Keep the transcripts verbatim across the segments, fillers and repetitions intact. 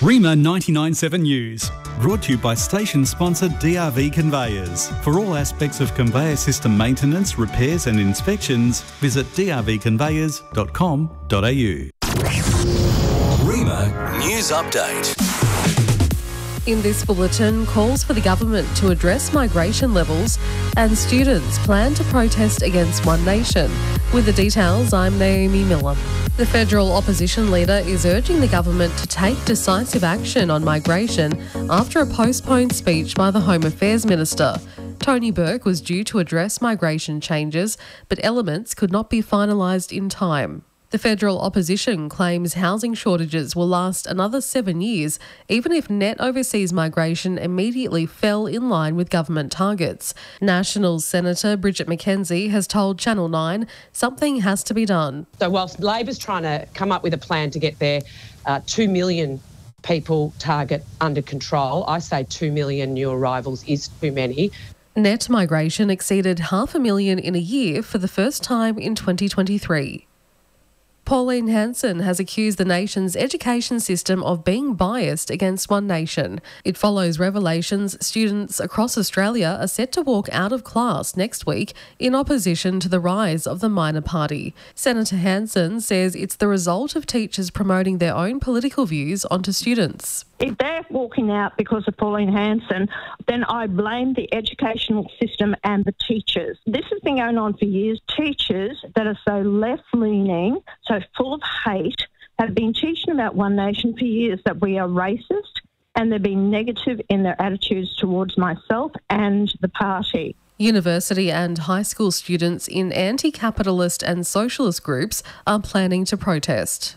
Rima ninety-nine point seven News, brought to you by station sponsor D R V Conveyors. For all aspects of conveyor system maintenance, repairs and inspections, visit d r v conveyors dot com dot a u. Rima News Update. In this bulletin, calls for the government to address migration levels and students plan to protest against One Nation. With the details, I'm Naomi Miller. The federal opposition leader is urging the government to take decisive action on migration after a postponed speech by the Home Affairs Minister. Tony Burke was due to address migration changes, but elements could not be finalised in time. The federal opposition claims housing shortages will last another seven years, even if net overseas migration immediately fell in line with government targets. Nationals Senator Bridget McKenzie has told Channel nine something has to be done. So whilst Labor's trying to come up with a plan to get their uh, two million people target under control, I say two million new arrivals is too many. Net migration exceeded half a million in a year for the first time in twenty twenty-three. Pauline Hanson has accused the nation's education system of being biased against One Nation. It follows revelations students across Australia are set to walk out of class next week in opposition to the rise of the minor party. Senator Hanson says it's the result of teachers promoting their own political views onto students. If they're walking out because of Pauline Hanson, then I blame the educational system and the teachers. This has been going on for years. Teachers that are so left-leaning, so full of hate, have been teaching about One Nation for years, that we are racist, and they're being negative in their attitudes towards myself and the party. University and high school students in anti-capitalist and socialist groups are planning to protest.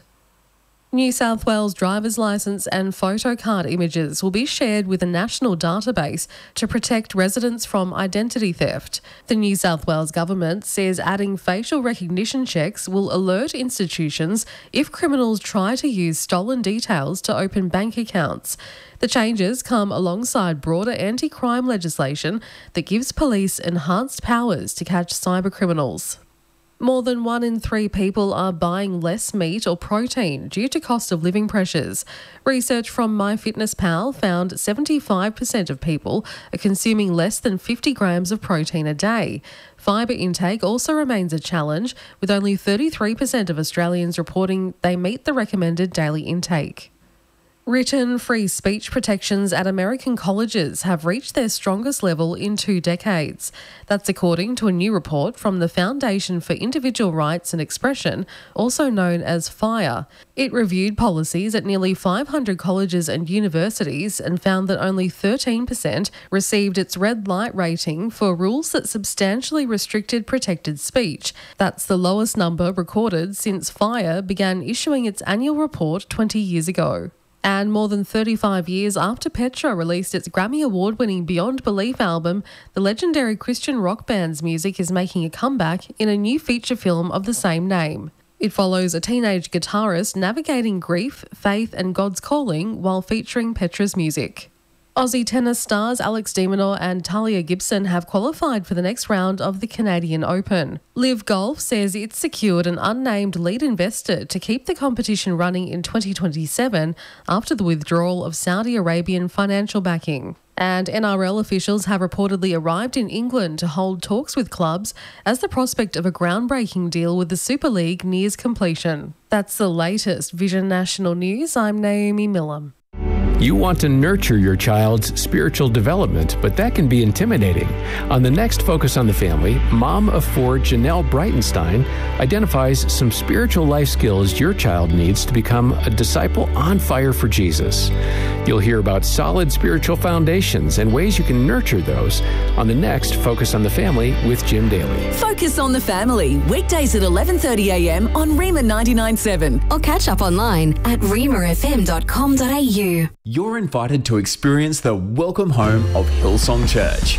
New South Wales driver's licence and photo card images will be shared with a national database to protect residents from identity theft. The New South Wales government says adding facial recognition checks will alert institutions if criminals try to use stolen details to open bank accounts. The changes come alongside broader anti-crime legislation that gives police enhanced powers to catch cyber criminals. More than one in three people are buying less meat or protein due to cost of living pressures. Research from MyFitnessPal found seventy-five percent of people are consuming less than fifty grams of protein a day. Fibre intake also remains a challenge, with only thirty-three percent of Australians reporting they meet the recommended daily intake. Written free speech protections at American colleges have reached their strongest level in two decades. That's according to a new report from the Foundation for Individual Rights and Expression, also known as FIRE. It reviewed policies at nearly five hundred colleges and universities and found that only thirteen percent received its red light rating for rules that substantially restricted protected speech. That's the lowest number recorded since FIRE began issuing its annual report twenty years ago. And more than thirty-five years after Petra released its Grammy Award-winning Beyond Belief album, the legendary Christian rock band's music is making a comeback in a new feature film of the same name. It follows a teenage guitarist navigating grief, faith and God's calling while featuring Petra's music. Aussie tennis stars Alex de Minaur and Talia Gibson have qualified for the next round of the Canadian Open. Liv Golf says it's secured an unnamed lead investor to keep the competition running in twenty twenty-seven after the withdrawal of Saudi Arabian financial backing. And N R L officials have reportedly arrived in England to hold talks with clubs as the prospect of a groundbreaking deal with the Super League nears completion. That's the latest Vision National News. I'm Naomi Miller. You want to nurture your child's spiritual development, but that can be intimidating. On the next Focus on the Family, mom of four Janelle Breitenstein identifies some spiritual life skills your child needs to become a disciple on fire for Jesus. You'll hear about solid spiritual foundations and ways you can nurture those on the next Focus on the Family with Jim Daly. Focus on the Family, weekdays at eleven thirty a m on Rima ninety-nine point seven. Or catch up online at rima f m dot com dot a u. You're invited to experience the welcome home of Hillsong Church.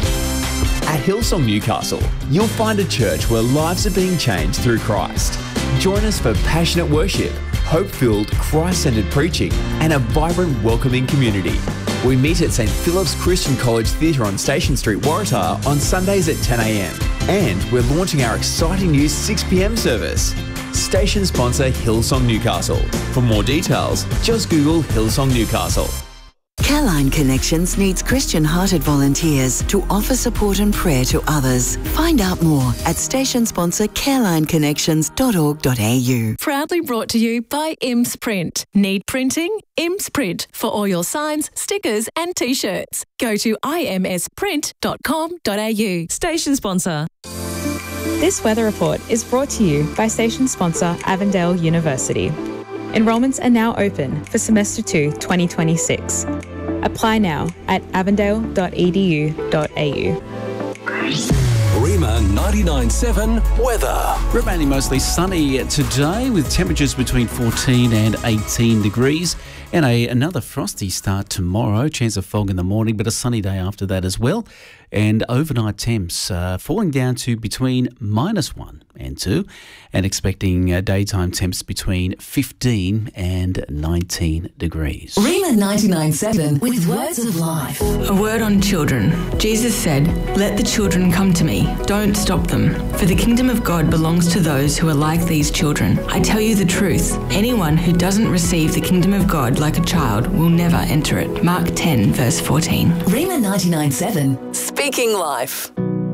At Hillsong Newcastle, you'll find a church where lives are being changed through Christ. Join us for passionate worship, hope-filled, Christ-centered preaching, and a vibrant, welcoming community. We meet at St Philip's Christian College Theatre on Station Street, Waratah on Sundays at ten a m. And we're launching our exciting new six p m service. Station sponsor Hillsong Newcastle. For more details, just Google Hillsong Newcastle. Careline Connections needs Christian-hearted volunteers to offer support and prayer to others. Find out more at station sponsor careline connections dot org dot a u. Proudly brought to you by I M S Print. Need printing? I M S Print for all your signs, stickers and T-shirts. Go to i m s print dot com dot a u. Station sponsor. This weather report is brought to you by station sponsor Avondale University. Enrolments are now open for semester two twenty twenty-six. Apply now at avondale dot e d u dot a u. Rima ninety-nine point seven weather. Remaining mostly sunny today with temperatures between fourteen and eighteen degrees, and a, another frosty start tomorrow. Chance of fog in the morning, but a sunny day after that as well. And overnight temps uh, falling down to between minus one and two, and expecting uh, daytime temps between fifteen and nineteen degrees. Rima ninety-nine point seven with words of life. A word on children. Jesus said, "Let the children come to me. Don't stop them. For the kingdom of God belongs to those who are like these children. I tell you the truth. Anyone who doesn't receive the kingdom of God like a child will never enter it." Mark ten, verse fourteen. Rima ninety-nine point seven. Speaking life.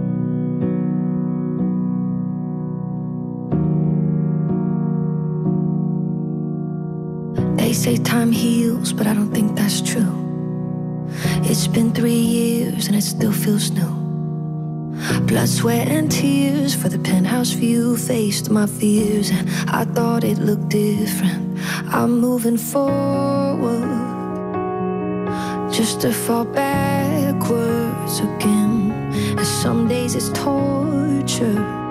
They say time heals, but I don't think that's true. It's been three years and it still feels new. Blood, sweat and tears for the penthouse view. Faced my fears and I thought it looked different. I'm moving forward just to fall backwards again. And some days it's torture.